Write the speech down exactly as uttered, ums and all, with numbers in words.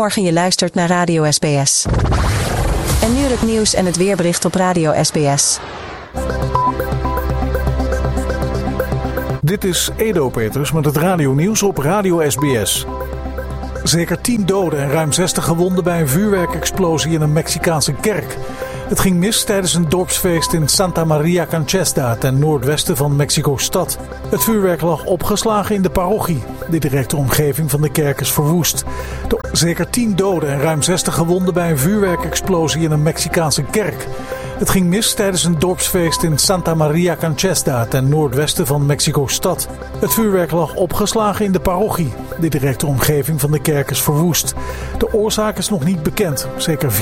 Goedemorgen, je luistert naar Radio S B S. En nu het nieuws en het weerbericht op Radio S B S. Dit is Edo Peters met het radionieuws op Radio S B S. Zeker tien doden en ruim zestig gewonden bij een vuurwerkexplosie in een Mexicaanse kerk. Het ging mis tijdens een dorpsfeest in Santa Maria Canchesta ten noordwesten van Mexico-stad. Het vuurwerk lag opgeslagen in de parochie. De directe omgeving van de kerk is verwoest. De zeker tien doden en ruim zestig gewonden bij een vuurwerkexplosie in een Mexicaanse kerk. Het ging mis tijdens een dorpsfeest in Santa Maria Canchesta ten noordwesten van Mexico-stad. Het vuurwerk lag opgeslagen in de parochie. De directe omgeving van de kerk is verwoest. De oorzaak is nog niet bekend. Zeker